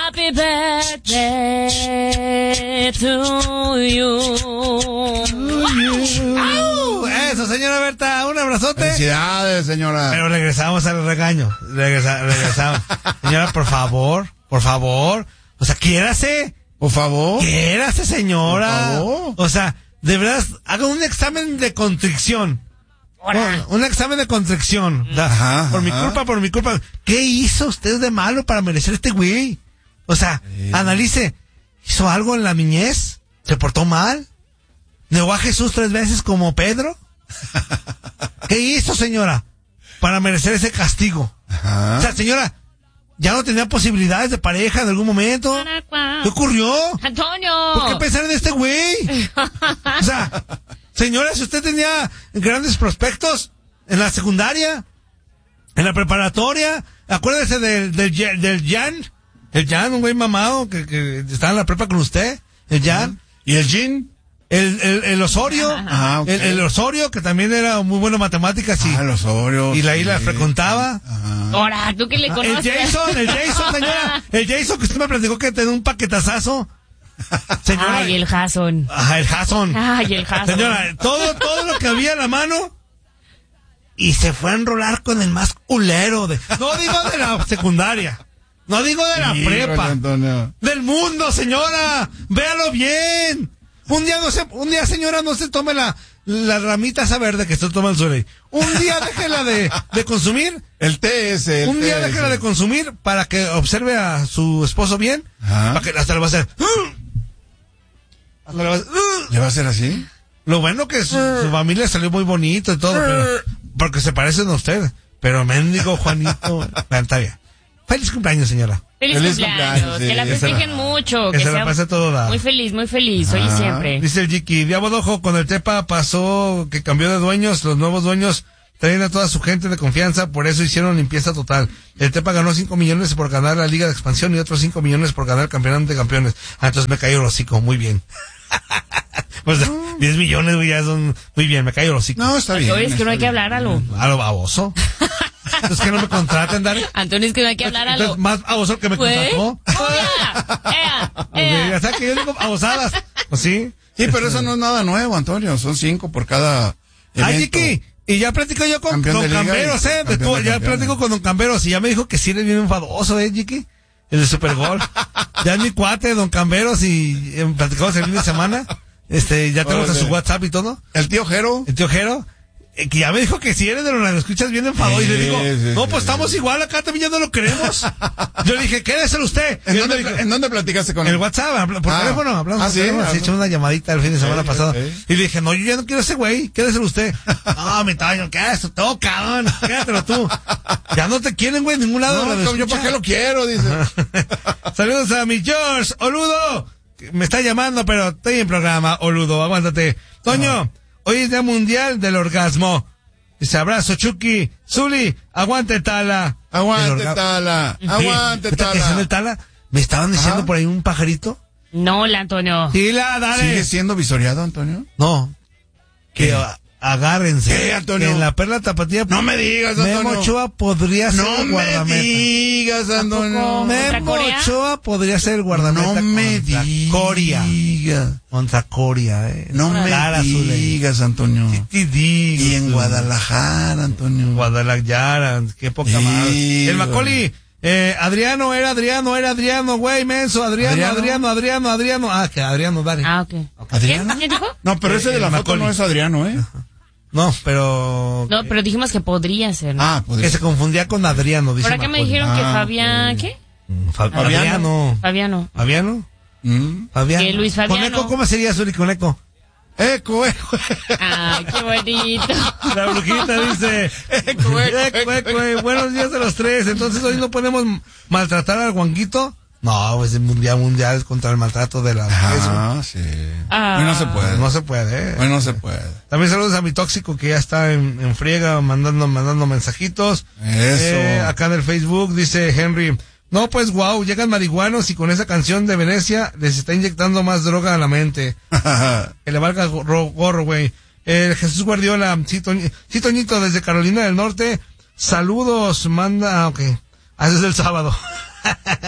Happy birthday to you. Eso, señora Berta, un abrazote. Felicidades, señora. Pero regresamos al regaño. Regresamos. Señora, por favor. O sea, quiérase. Por favor. Quiérase, señora. Por favor. O sea, de verdad, haga un examen de contrición. Un examen de contrición. Ajá, por mi culpa. ¿Qué hizo usted de malo para merecer este güey? O sea, analice. ¿Hizo algo en la niñez? ¿Se portó mal? ¿Negó a Jesús 3 veces como Pedro? ¿Qué hizo, señora, para merecer ese castigo? Ajá. O sea, señora, ¿ya no tenía posibilidades de pareja en algún momento? ¿Qué ocurrió? Antonio. ¿Por qué pensar en este güey? O sea, señora, si usted tenía grandes prospectos en la secundaria, en la preparatoria, acuérdese del Jan. El Jan, un güey mamado que estaba en la prepa con usted. El Jan. ¿Y el Jean? El Osorio. Ajá, okay. El Osorio, que también era muy bueno en matemáticas. El Osorio. Y ahí la frecuentaba. Ahora, ¿tú qué le conoces? El Jason, señora. El Jason, que usted me platicó que tenía un paquetazazo. Señora. Ay, el Jason. Ajá, el Jason. Ay, el Jason. Señora, todo lo que había en la mano. Y se fue a enrolar con el más culero no digo de la secundaria. No digo de la prepa. Antonio. Del mundo, señora. Véalo bien. Un día, señora, no se tome la ramita esa verde que usted toma el suelo. Un día déjela de consumir. El TS. Un día déjela de consumir para que observe a su esposo bien. Ajá. Para que hasta le va a hacer. ¿Le va a hacer así? Lo bueno que su familia salió muy bonito y todo, pero porque se parecen a usted. Pero mendigo Juanito. Está bien. Feliz cumpleaños, señora. Feliz cumpleaños. sí, Que la festejen mucho. Que se la pase todo dado. Muy feliz, hoy y siempre. Dice el Jiki, Diablo Dojo, con el Tepa pasó que cambió de dueños, los nuevos dueños traen a toda su gente de confianza, por eso hicieron limpieza total. El Tepa ganó 5 millones por ganar la Liga de Expansión y otros 5 millones por ganar el Campeonato de Campeones. Entonces me cayó el hocico, muy bien. Pues 10 millones, güey, ya son muy bien, me cayó el hocico. No, está bien. Oye, es que no hay que hablar a lo baboso. Es que no me contraten, Dani. Antonio, es que no hay que hablar a lo... Entonces, más baboso que me contrató. ¡Ea! O sea, que yo digo babosadas. ¿Sí? Sí, pero eso no es nada nuevo, Antonio. Son 5 por cada evento. Ay, Jiki, y ya platico yo con Don Camberos, ya platico con Don Camberos y ya me dijo que sí eres bien enfadoso, Jiki. El de Supergol. Ya es mi cuate, Don Camberos, y platicamos el fin de semana. Ya tenemos a su WhatsApp y todo. El tío Jero. Que ya me dijo que si eres de los radioescuchas bien enfadado. Y le digo, no, pues estamos igual, acá también ya no lo queremos. Yo le dije, quédeselo usted. ¿En dónde platicaste con él? El WhatsApp, por teléfono, hablamos. Sí, echamos una llamadita el fin de semana pasado. Y le dije, no, yo ya no quiero ese güey, quédeselo usted. No, mi Toño, quédeselo todo, cabrón, quédatelo tú. Ya no te quieren, güey, en ningún lado. No, yo para qué lo quiero, dice. Saludos a mi George, Oludo. Me está llamando, pero estoy en programa, Oludo, aguántate. Toño. Hoy es Día Mundial del Orgasmo. Dice, abrazo, Chucky. Zuli, aguante Tala. Aguante Tala. Aguante Tala. ¿Qué es el Tala? ¿Me estaban diciendo por ahí un pajarito? No, Antonio. Sí, dale. ¿Sigue siendo visoreado, Antonio? No. Que agárrense. ¿Qué, Antonio? En la Perla Tapatía. No me digas, Antonio. Memo Ochoa podría ser el guardameta. No me digas, Antonio. Memo Ochoa podría ser el guardameta. No me digas. Coria. Contra Coria, No me digas, Antonio. Sí, digo. Y en Guadalajara, Antonio. Guadalajara, qué poca madre. El Macaulay. Adriano, güey, menso, Adriano. Ah, que Adriano, dale. Ah, ok. ¿Adriano? ¿Quién dijo? No, pero ese de la foto no es Adriano, ¿eh? No, pero... No, pero dijimos que podría ser, ¿no? Ah, podría ser. Que se confundía con Adriano, dice ¿Por qué me dijeron que Fabián, qué? Fabiano. ¿Fabiano? Que Luis Fabiano. Con Eco, ¿cómo sería Zuli con Eco? Eco. Ay, qué bonito. La brujita dice, Eco, buenos días a los tres. Entonces hoy no podemos maltratar al guanguito. No, pues el mundial contra el maltrato de la sí. Hoy no se puede. No se puede. Hoy no se puede. También saludos a mi tóxico que ya está en friega mandando mensajitos. Eso. Acá en el Facebook dice Henry, no, pues wow, llegan marihuanos y con esa canción de Venecia les está inyectando más droga a la mente. Que le valga gorro, güey. Jesús Guardiola, sí, Toñito, desde Carolina del Norte. Saludos, manda, ok. Ese es el sábado.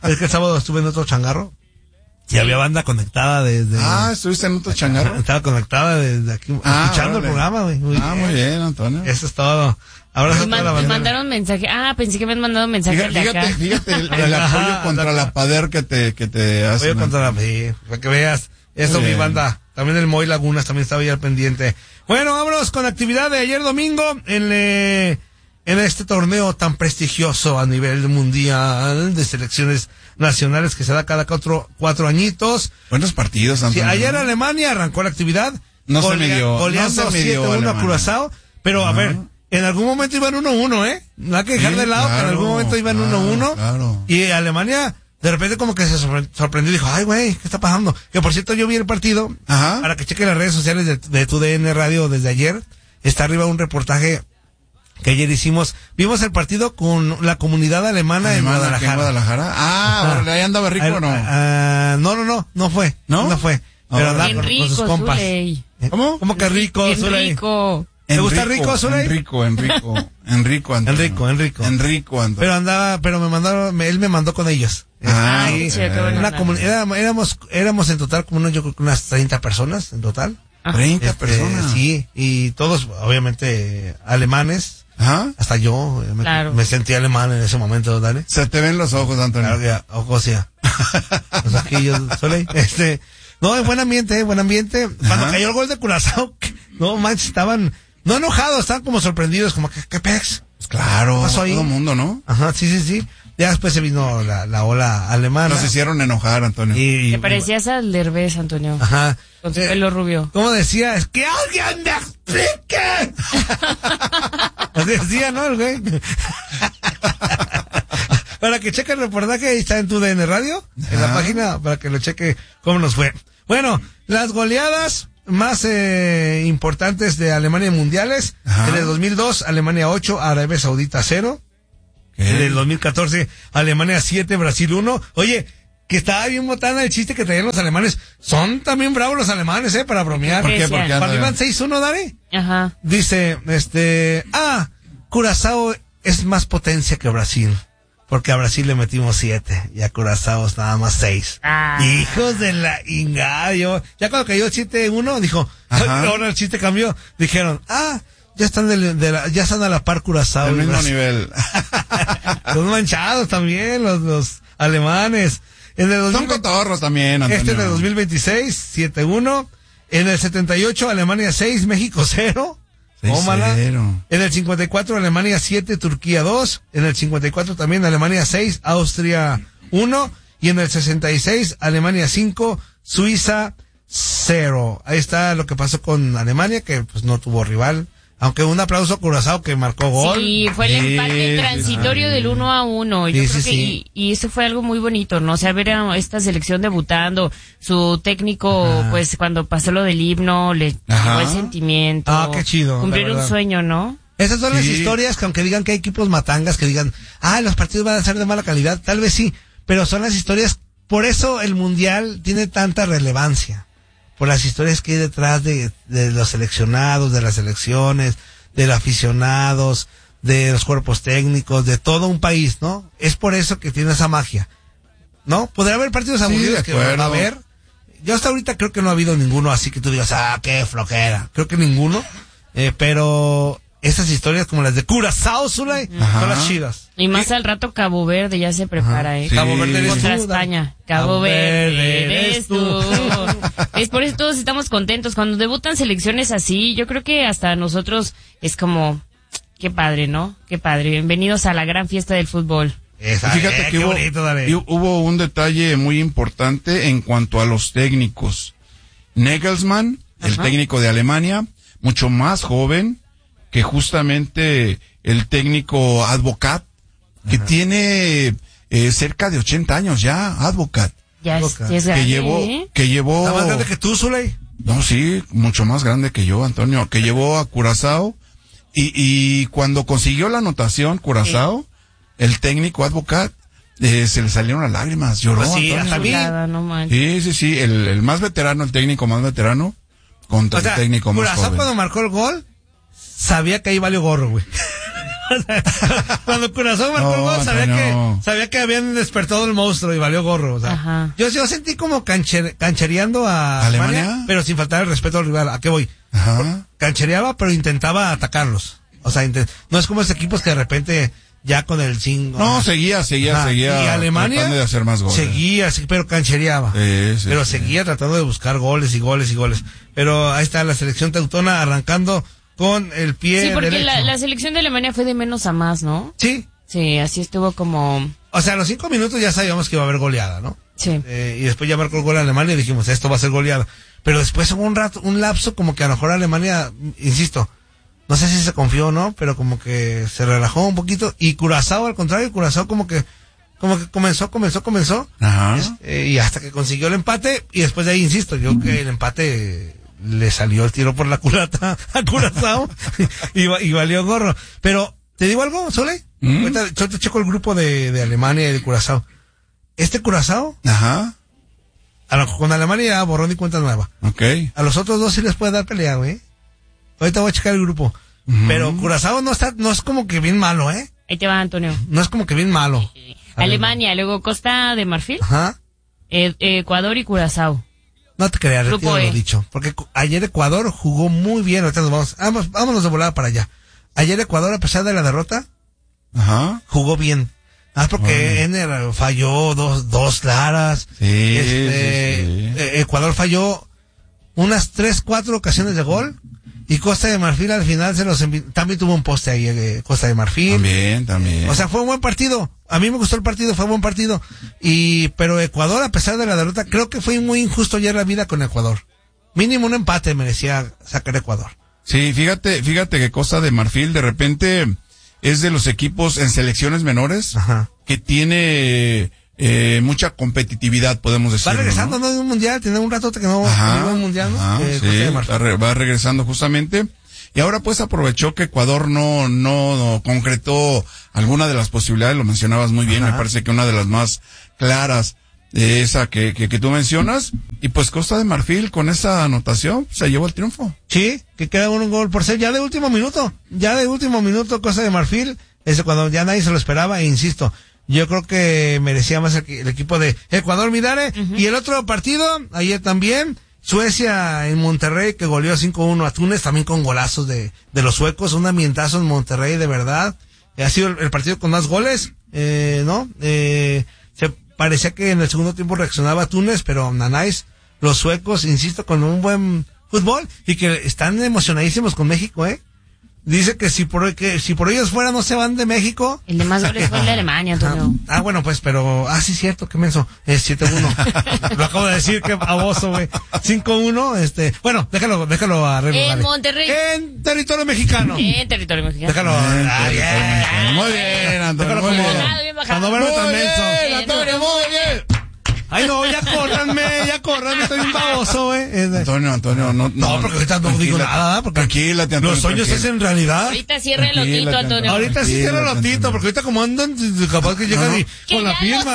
Es que el sábado estuve en otro changarro. Y había banda conectada desde... ¿estuviste en otro changarro? Estaba conectada desde aquí, escuchando el programa, güey. Muy bien, Antonio. Eso es todo. Abrazo a toda la banda. Mandaron mensaje. Pensé que me han mandado mensaje de acá. Fíjate el apoyo contra la pader que te hace. Apoyo contra la... Sí, para que veas. Eso, mi banda. También el Moy Lagunas también estaba ahí al pendiente. Bueno, vámonos con la actividad de ayer domingo en este torneo tan prestigioso a nivel mundial de selecciones nacionales que se da cada 4 añitos. Buenos partidos, Antonio. Sí, ayer Alemania arrancó la actividad. Goleando 7-1 a Curazao. Pero, a ver, en algún momento iban 1-1, No hay que dejar de lado que en algún momento iban 1-1. Claro. Y Alemania, de repente como que se sorprendió y dijo, ay, güey, ¿qué está pasando? Que por cierto, yo vi el partido. Ajá. Para que chequen las redes sociales de TUDN Radio desde ayer. Está arriba un reportaje que ayer hicimos. Vimos el partido con la comunidad alemana en Guadalajara. ¿En Guadalajara? ¿Ahí andaba rico o no? No fue. ¿No? No fue. Pero andaba con sus compas. Zuley. ¿Cómo? ¿Cómo que rico, Zuley? Enrico. ¿Te gusta rico, Zuley? Enrico, Antonio. Enrico, Antonio. Pero él me mandó con ellos. Qué chido, qué bueno. Éramos en total como yo creo que unas 30 personas en total. 30 personas. Sí, y todos obviamente alemanes. Ajá. Hasta yo me sentí alemán en ese momento, Dale. Se te ven los ojos, Antonio. Claro, ya, ojos ya. Los ojillos, Soley. No, buen ambiente. Cuando cayó el gol de Curazao, no manches, estaban, no enojados, estaban como sorprendidos, como que, ¿qué pex? Claro, pasó ahí? todo el mundo, ¿no? Ajá, sí. Ya después se vino la ola alemana. Nos hicieron enojar, Antonio. Te parecías al Derbez, Antonio. Ajá. Con su pelo rubio. ¿Cómo decía? Es que alguien me explique. Así decía, ¿no, el güey? Para que cheque el reportaje, ahí está en TUDN Radio, en la página, para que lo cheque cómo nos fue. Bueno, las goleadas más importantes de Alemania mundiales. Ajá. En el 2002, Alemania 8, Arabia Saudita 0. En el 2014, Alemania 7, Brasil 1. Oye, que estaba bien botana el chiste que traían los alemanes. Son también bravos los alemanes, para bromear. ¿Por qué? Cuando iban 6-1, Dani. Ajá. Dice, Curazao es más potencia que Brasil. Porque a Brasil le metimos 7 y a Curazao nada más 6. Hijos de la ingada. Ya cuando cayó 7-1, dijo, ahora el chiste cambió. Dijeron, ya están ya están a la par Curazao. Del mismo nivel. Los manchados también, los alemanes. Son cotorros también, Antonio. En el 2026, 7-1. En el 78, Alemania 6, México 0. Ómala. En el 54, Alemania 7, Turquía 2. En el 54 también, Alemania 6, Austria 1. Y en el 66, Alemania 5, Suiza 0. Ahí está lo que pasó con Alemania, que pues no tuvo rival. Aunque un aplauso a Curazao que marcó gol. Sí, fue el empate transitorio del 1-1. Yo creo que y eso fue algo muy bonito, ¿no? O sea, ver a esta selección debutando, su técnico, pues cuando pasó lo del himno, le llegó el sentimiento. Qué chido. Cumplir un sueño, ¿no? Esas son las historias que aunque digan que hay equipos matangas, que digan, los partidos van a ser de mala calidad, tal vez sí, pero son las historias, por eso el mundial tiene tanta relevancia. Por las historias que hay detrás de los seleccionados, de las selecciones, de los aficionados, de los cuerpos técnicos, de todo un país, ¿no? Es por eso que tiene esa magia, ¿no? Podrá haber partidos aburridos que va a haber. Yo hasta ahorita creo que no ha habido ninguno así que tú digas, qué flojera. Creo que ninguno. Pero esas historias como las de Curazao, Zuley, son las chidas. Y más al rato Cabo Verde ya se prepara, Sí. Cabo Verde eres contra tú, España. Cabo Verde eres tú. Es por eso todos estamos contentos. Cuando debutan selecciones así, yo creo que hasta nosotros es como, qué padre, ¿no? Qué padre. Bienvenidos a la gran fiesta del fútbol. Fíjate que hubo un detalle muy importante en cuanto a los técnicos. Nagelsmann, el técnico de Alemania, mucho más joven que justamente el técnico Advocat, que tiene cerca de 80 años ya, Advocat. Ya es grande, que llevó ¿Está más grande que tú, Zuley? No, sí, mucho más grande que yo, Antonio, que llevó a Curazao y cuando consiguió la anotación Curazao, el técnico Advocat, se le salieron las lágrimas, lloró, sí, Antonio. hasta a mí. Sí, el más veterano, el técnico más veterano contra el técnico más Curazao joven. cuando marcó el gol, sabía que ahí valió gorro, güey. Cuando Curazao marcó el gol, sabía que habían despertado el monstruo y valió gorro. O sea, yo sentí como canchereando a Alemania, pero sin faltar el respeto al rival. ¿A qué voy? Ajá. Canchereaba, pero intentaba atacarlos. O sea, no es como esos equipos que de repente ya con el 5. No, seguía. Y Alemania tratando de hacer más goles. Seguía, pero canchereaba. Pero seguía tratando de buscar goles y goles y goles. Pero ahí está la selección teutona arrancando con el pie derecho. Sí, porque la selección de Alemania fue de menos a más, ¿no? Sí. Sí, así estuvo como... O sea, a los 5 minutos ya sabíamos que iba a haber goleada, ¿no? Sí. Y después ya marcó el gol a Alemania y dijimos, esto va a ser goleada. Pero después hubo un lapso como que a lo mejor Alemania, insisto, no sé si se confió o no, pero como que se relajó un poquito. Y Curazao, al contrario, como que comenzó. Ajá. Y hasta que consiguió el empate. Y después de ahí, insisto, yo que el empate le salió el tiro por la culata a Curazao y valió gorro. Pero, ¿te digo algo, Sole? Ahorita yo te checo el grupo de Alemania y de Curazao. Este Curazao, ajá, con Alemania ya borrón y cuenta nueva. Okay. A los otros dos sí les puede dar pelea, güey. Ahorita voy a checar el grupo. Pero Curazao no es como que bien malo, ¿eh? Ahí te va, Antonio. No es como que bien malo. Alemania, luego Costa de Marfil. Ajá. Ecuador y Curazao. No te creas, retiro lo dicho. Porque ayer Ecuador jugó muy bien. Ahorita nos vámonos de volada para allá. Ayer Ecuador, a pesar de la derrota, jugó bien. Porque Ener falló dos claras. Sí, Ecuador falló unas 3-4 ocasiones de gol. Y Costa de Marfil al final también tuvo un poste ahí, Costa de Marfil. También. O sea, fue un buen partido. A mí me gustó el partido, fue un buen partido. Pero Ecuador, a pesar de la derrota, creo que fue muy injusto ayer la vida con Ecuador. Mínimo un empate merecía sacar Ecuador. Sí, fíjate que Costa de Marfil de repente es de los equipos en selecciones menores que tiene mucha competitividad, podemos decir. Va regresando, ¿no? De un mundial, tiene un rato que no iba a un mundial, ¿no? Sí, va regresando justamente. Y ahora pues aprovechó que Ecuador no concretó alguna de las posibilidades, lo mencionabas muy bien, me parece que una de las más claras, esa que tú mencionas, y pues Costa de Marfil con esa anotación se llevó el triunfo. Sí, que queda un gol por ser ya de último minuto Costa de Marfil, cuando ya nadie se lo esperaba, e insisto, yo creo que merecía más el equipo de Ecuador, Midare. Y el otro partido, ayer también, Suecia en Monterrey, que goleó 5-1 a Túnez, también con golazos de los suecos, un ambientazo en Monterrey, de verdad. Ha sido el partido con más goles, ¿no? Se parecía que en el segundo tiempo reaccionaba Túnez, pero nanáis, los suecos, insisto, con un buen fútbol, y que están emocionadísimos con México, Dice que si por ellos fuera no se van de México. El de más goles fue el de Alemania, Antonio. Bueno, pues, pero, sí, cierto, qué menso. Es 7-1. Lo acabo de decir, qué baboso, güey. 5-1, bueno, déjalo arreglar. En Monterrey. En territorio mexicano. Déjalo. Muy bien, Antonio. Déjalo como. Cuando verlo tan menso. Antonio, muy bien. Ay, no, ya córranme, estoy un baboso, Antonio, no. Porque ahorita no digo nada, porque tranquilate, Antonio. Los sueños se hacen realidad. Ahorita cierra el lotito, Antonio. Ahorita sí cierra el lotito, porque ahorita como andan, capaz que llegan y con la firma.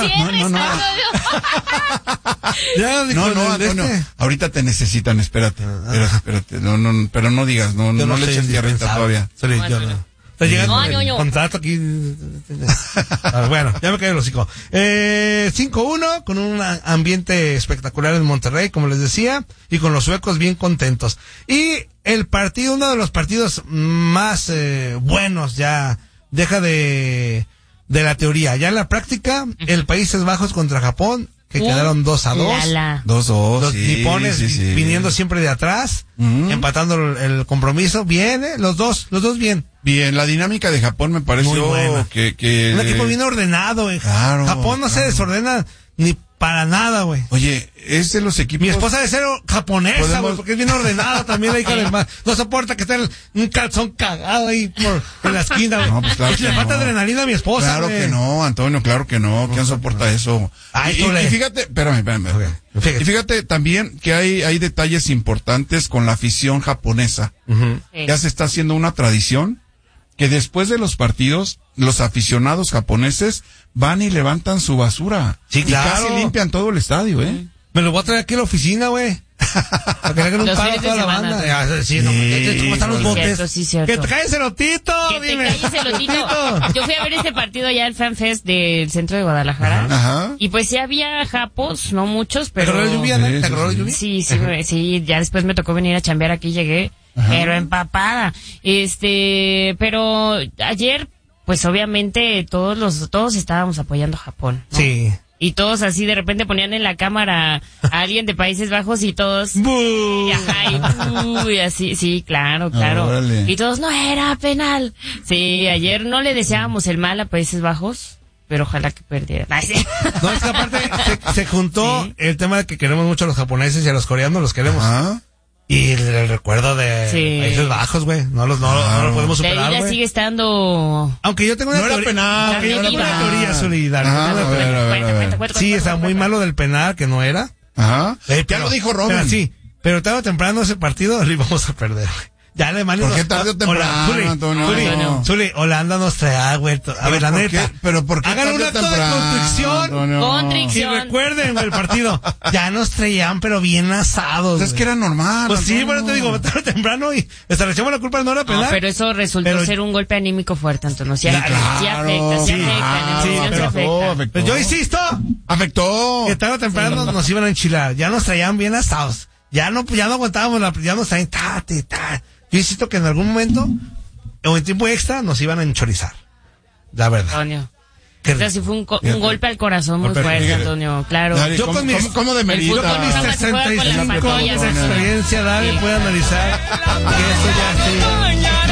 No, Antonio. Ahorita te necesitan, espérate. No, pero no digas, no le eches tierrita todavía. Está llegando el contrato aquí. Bueno, ya me caí el hocico. 5-1, con un ambiente espectacular en Monterrey, como les decía, y con los suecos bien contentos. Y el partido, uno de los partidos más buenos, ya deja de la teoría. Ya en la práctica, el Países Bajos contra Japón, que quedaron 2-2. 2-2. Los nipones viniendo siempre de atrás, empatando el compromiso. Bien, los dos bien. Bien, la dinámica de Japón me pareció que un equipo bien ordenado, Claro, Japón no se desordena ni para nada, güey. Oye, es de los equipos. Mi esposa debe ser japonesa, güey, porque es bien ordenada también la hija del mar. No soporta que esté un calzón cagado ahí en la esquina, güey. No, pues claro. Le falta adrenalina a mi esposa, Claro que no, Antonio, claro que no. ¿Quién soporta eso? Y fíjate, espérame. Okay. Y fíjate también que hay detalles importantes con la afición japonesa. Ya se está haciendo una tradición que después de los partidos, los aficionados japoneses van y levantan su basura. Sí, claro. Y casi limpian todo el estadio, Me lo voy a traer aquí a la oficina, güey. Para que le hagan un paro a toda la banda. Sí, no, ¿cómo están los botes? Cierto. Que te calles el otito, dime. Que te calles el otito. Yo fui a ver este partido allá al Fan Fest del centro de Guadalajara. Ajá. Y pues sí había japos, no muchos, pero... ¿Te agarró la lluvia, ¿Te agarró la lluvia? Sí, ya después me tocó venir a chambear aquí, llegué, pero empapada. Pero ayer, pues obviamente todos estábamos apoyando a Japón, ¿no? Sí. Y todos así de repente ponían en la cámara a alguien de Países Bajos y todos... y así, sí, claro. Órale. Y todos, no era penal. Sí, ayer no le deseábamos el mal a Países Bajos, pero ojalá que perdiera. No, es que aparte se juntó el tema de que queremos mucho a los japoneses y a los coreanos los queremos. Ajá. Y el recuerdo de Países Bajos, güey. No lo podemos superar, La ida güey. sigue estando... Aunque yo tengo una teoría. Aunque yo tengo una teoría solidaria. Sí, está muy malo del penal, que no era. Ajá. Ya lo dijo Robin. Sí, pero tarde o temprano ese partido lo íbamos a perder, güey. Ya Alemania ¿Por qué tarde o temprano, Antonio? Zuli, Holanda nos trae, güey. A ver, la neta. ¿Pero por qué hagan un acto de constricción. Y recuerden, güey, el partido. Ya nos traían, pero bien asados. Es que era normal. Pues sí, bueno, te digo, tarde o temprano y establecemos la culpa, no era penal. Pero eso resultó ser un golpe anímico fuerte, Antonio. Sí afecta. Pues yo insisto. Afectó. Que tarde o temprano nos iban a enchilar. Ya nos traían bien asados. Ya no aguantábamos, ya nos traían Yo insisto que en algún momento, o en tiempo extra, nos iban a enchorizar. La verdad. Antonio. Sí fue un golpe al corazón muy fuerte, Antonio, claro. Dale, ¿cómo de mérito? Yo con mis 65 años de experiencia, Dale, puedo analizar que esto ya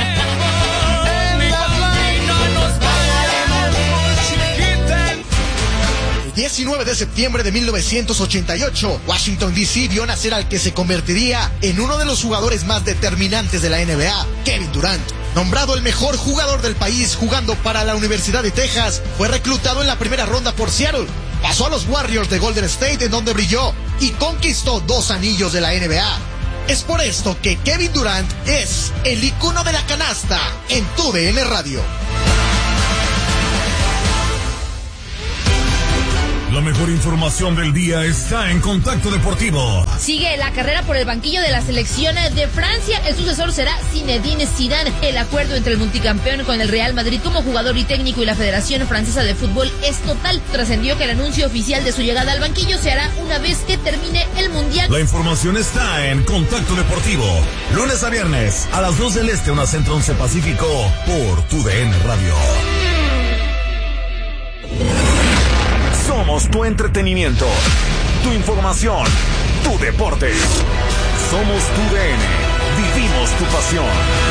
19 de septiembre de 1988, Washington D.C. vio nacer al que se convertiría en uno de los jugadores más determinantes de la NBA, Kevin Durant. Nombrado el mejor jugador del país jugando para la Universidad de Texas, fue reclutado en la primera ronda por Seattle. Pasó a los Warriors de Golden State, en donde brilló y conquistó 2 anillos de la NBA. Es por esto que Kevin Durant es el icono de la canasta en TUDN Radio. La mejor información del día está en Contacto Deportivo. Sigue la carrera por el banquillo de la selección de Francia. El sucesor será Zinedine Zidane. El acuerdo entre el multicampeón con el Real Madrid como jugador y técnico y la Federación Francesa de Fútbol es total. Trascendió que el anuncio oficial de su llegada al banquillo se hará una vez que termine el Mundial. La información está en Contacto Deportivo. Lunes a viernes a las 2 del Este, 1 Centro, 11 Pacífico, por TUDN Radio. Somos tu entretenimiento, tu información, tu deporte. Somos TUDN, vivimos tu pasión.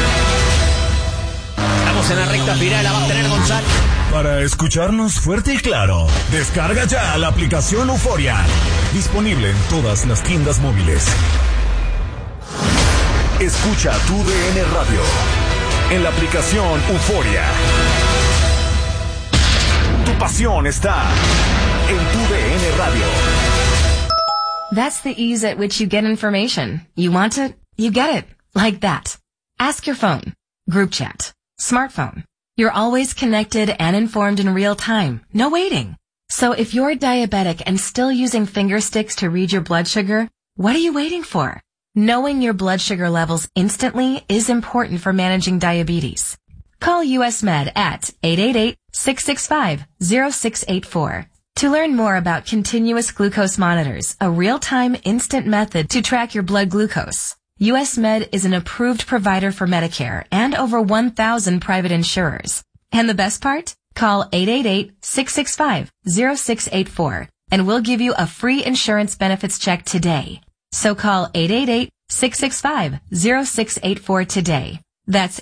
Estamos en la recta final, la va a tener Gonzalo. Para escucharnos fuerte y claro, descarga ya la aplicación Euforia. Disponible en todas las tiendas móviles. Escucha TUDN Radio en la aplicación Euforia. Tu pasión está en TUDN Radio. That's the ease at which you get information. You want it, you get it. Like that. Ask your phone. Group chat. Smartphone. You're always connected and informed in real time. No waiting. So if you're diabetic and still using finger sticks to read your blood sugar, what are you waiting for? Knowing your blood sugar levels instantly is important for managing diabetes. Call US Med at 888-665-0684 to learn more about continuous glucose monitors, a real-time instant method to track your blood glucose. US Med is an approved provider for Medicare and over 1,000 private insurers. And the best part? Call 888-665-0684 and we'll give you a free insurance benefits check today. So call 888-665-0684 today. That's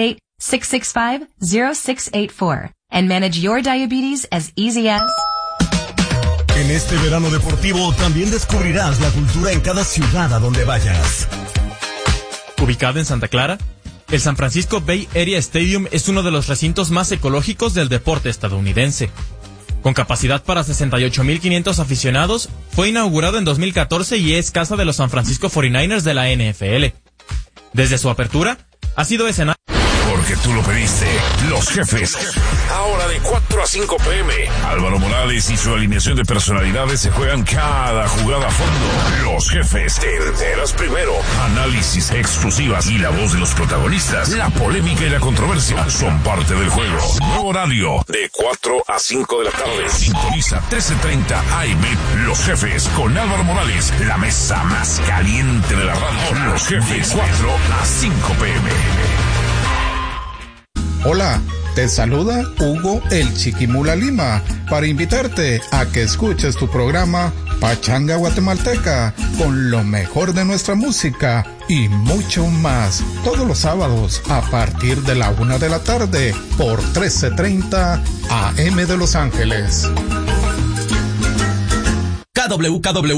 888-665-0684 and manage your diabetes as easy as... En este verano deportivo también descubrirás la cultura en cada ciudad a donde vayas. Ubicado en Santa Clara, el San Francisco Bay Area Stadium es uno de los recintos más ecológicos del deporte estadounidense. Con capacidad para 68,500 aficionados, fue inaugurado en 2014 y es casa de los San Francisco 49ers de la NFL. Desde su apertura, ha sido escenario... Jorge porque tú lo pediste. Los Jefes. Ahora de 4 a 5 p.m. Álvaro Morales y su alineación de personalidades se juegan cada jugada a fondo. Los Jefes. Te enteras primero. Análisis exclusivas y la voz de los protagonistas. La polémica y la controversia son parte del juego. Nuevo horario de 4 a 5 de la tarde. Sintoniza 13:30 AM. Los Jefes con Álvaro Morales. La mesa más caliente de la radio. Los Jefes, 4 a 5 p.m. Hola, te saluda Hugo el Chiquimula Lima para invitarte a que escuches tu programa Pachanga Guatemalteca con lo mejor de nuestra música y mucho más todos los sábados a partir de la 1 de la tarde por 13:30 AM de Los Ángeles. KWKW